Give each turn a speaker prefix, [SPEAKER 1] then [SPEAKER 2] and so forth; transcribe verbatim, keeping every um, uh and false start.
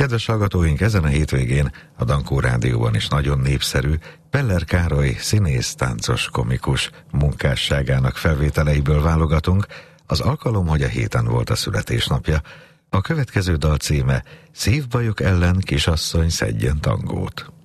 [SPEAKER 1] Kedves hallgatóink, ezen a hétvégén a Dankó Rádióban is nagyon népszerű Peller Károly színész, táncos, komikus munkásságának felvételeiből válogatunk. Az alkalom, hogy a héten volt a születésnapja. A következő dal címe: Szívbajok ellen kisasszony szedjen tangót.